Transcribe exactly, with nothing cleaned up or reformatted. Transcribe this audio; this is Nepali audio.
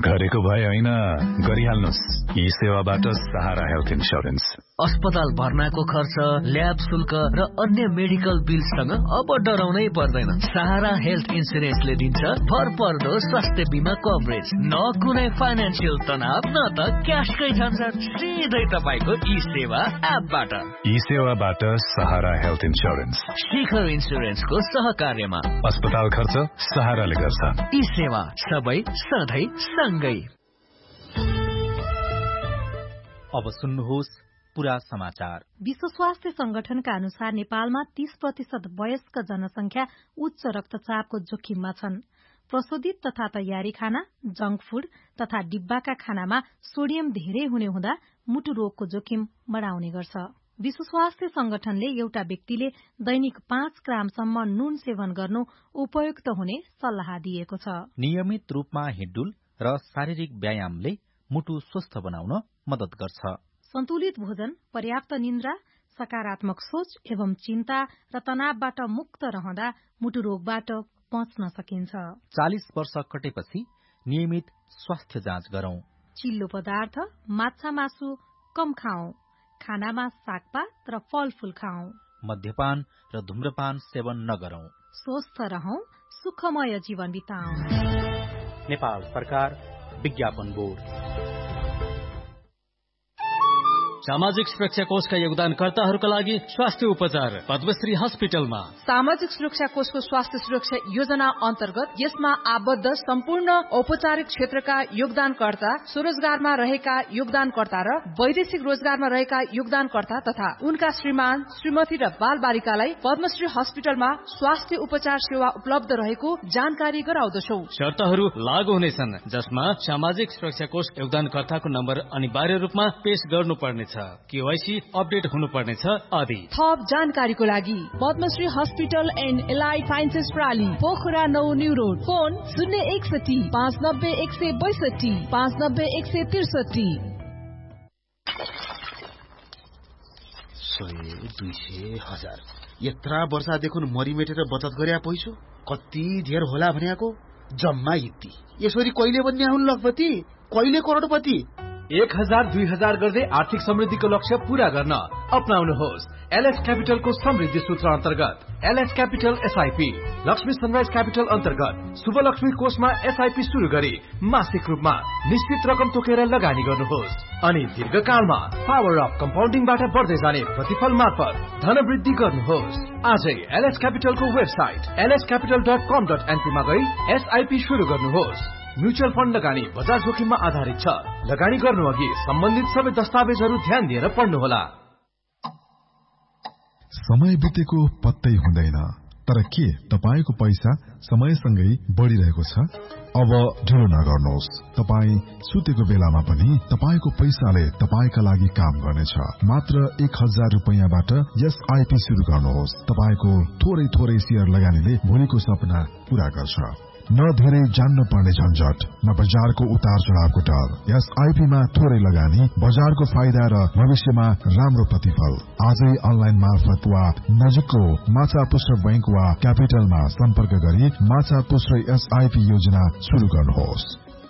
गरेको भए होइन, गरिहाल्नुस्। यी सेवाबाट सहारा हेल्थ इन्स्योरेन्स। अस्पताल भर्नाको खर्च, ल्याब शुल्क र अन्य मेडिकल बिलसँग अब डराउनै पर्दैन। सहारा हेल्थ इन्स्योरेन्सले दिन्छ भरपर्दो स्वास्थ्य बिमा कभरेज। न कुनै फाइनेन्सियल तनाव, न त क्यासकै झन्झट, सिधै तपाईको ई सेवा एपबाट। ई सेवाबाट सहारा हेल्थ इन्स्योरेन्स शिखर इन्स्योरेन्सको सहकार्यमा। अस्पताल खर्च सहाराले गर्छ। ई सेवा सबै सधैँ सँगै। अब सुन्नुहोस् पूरा समाचार। विश्व स्वास्थ्य संगठनका अनुसार नेपालमा तीस प्रतिशत वयस्क जनसंख्या उच्च रक्तचापको जोखिममा छन्। प्रशोधित तथा तयारी खाना, जंक फूड तथा डिब्बाका खानामा सोडियम धेरै हुने हुँदा मुटु रोगको जोखिम बढाउने गर्छ। विश्व स्वास्थ्य संगठनले एउटा व्यक्तिले दैनिक पाँच ग्रामसम्म नुन सेवन गर्नु उपयुक्त हुने सल्लाह दिएको छ। नियमित रूपमा हिँडडुल र शारीरिक व्यायामले मुटु स्वस्थ बनाउन मद्दत गर्छ। सन्तुलित भोजन, पर्याप्त निन्द्रा, सकारात्मक सोच एवं चिन्ता र तनावबाट मुक्त रहँदा मुटु रोगबाट बच्न सकिन्छ। चालीस वर्ष कटेपछि नियमित स्वास्थ्य जाँच गरौं। चिल्लो पदार्थ, माछा मासु कम खाऊ। खानामा सागपात र फलफूल खाऊ। मद्यपान र धूम्रपान सेवन नगरौं। स्वस्थ रहौं, सुखमय जीवन बिताऊ। नेपाल सरकार, विज्ञापन बोर्ड। सामाजिक सुरक्षा कोषका योगदानकर्ताहरूका लागि स्वास्थ्य उपचार पद्मश्री हस्पिटलमा। सामाजिक सुरक्षा कोषको स्वास्थ्य सुरक्षा योजना अन्तर्गत यसमा आबद्ध सम्पूर्ण औपचारिक क्षेत्रका योगदानकर्ता, स्वरोजगारमा रहेका योगदानकर्ता र वैदेशिक रोजगारमा रहेका योगदानकर्ता तथा उनका श्रीमान, श्रीमती र बाल बालिकालाई पद्मश्री हस्पिटलमा स्वास्थ्य उपचार सेवा उपलब्ध रहेको जानकारी गराउँदछौ। शर्तहरू लागू हुनेछन्, जसमा सामाजिक सुरक्षा कोष योगदानकर्ताको नम्बर अनिवार्य रूपमा पेश गर्नुपर्ने केवाईसी अपडेट हुनुपर्नेछ आदि। थप जानकारीको लागि Padmashri hospital and allied sciences प्राली, Pokhara नौ न्यू रोड, फोन शून्य एकसठी पाँच नब्बे एक सय बैसठी पाँच नब्बे एक सय त्रिसठी। सय दुई सय हजार यत्रा वर्षादेखि मरिमेटेर बचत गरे पैसो कति धेर होला भनेको जम्मा यति। यसरी कहिले बन्ने हुन् लखपति, कहिले करोडपति। एक हजार दुई हजार गर्दै आर्थिक समृद्धिको लक्ष्य पूरा गर्न अपनाउनुहोस् एलएस क्यापिटलको समृद्धि सूत्र अन्तर्गत LS capital SIP. Lakshmi sunrise capital अन्तर्गत शुभ लक्ष्मी कोषमा एसआईपी शुरू गरी मासिक रूपमा निश्चित रकम तोकेर लगानी गर्नुहोस् अनि दीर्घकालमा पावर अफ कम्पाउन्डिङबाट बढ्दै जाने प्रतिफल मार्फत धनवृद्धि गर्नुहोस्। आजै LS क्यापिटलको website LS capital dot कम डट एनपीमा गई एसआईपी शुरू गर्नुहोस्। म्युचुअल फण्ड लगानी बजार जोखिममा आधारित छ। लगानी गर्नु अघि सम्बन्धित सबै दस्तावेजहरू ध्यान दिएर पढ्नुहोला। समय बितेको पत्तै हुँदैन, तर के तपाईको पैसा समयसँगै बढ़िरहेको छ? अब ढिलो नगर्नुहोस्। तपाईँ सुतेको बेलामा पनि तपाईको पैसाले तपाईका लागि काम गर्नेछ। मात्र एक हजार रुपियाँबाट एसआईपी शुरू गर्नुहोस्। तपाईको थोरै थोरै शेयर लगानीले भोलिको सपना पूरा गर्छ। न धेरै जान्न पर्ने झन्झट, न बजारको उतार चढावको डर। एसआईपीमा थोरै लगानी, बजारको फाइदा र भविष्यमा राम्रो प्रतिफल। आजै अनलाइन मार्फत वा नजिकको माछा पुष्र बैंक वा क्यापिटलमा सम्पर्क गरी माछा पुष्र एसआईपी योजना शुरू गर्नुहोस्।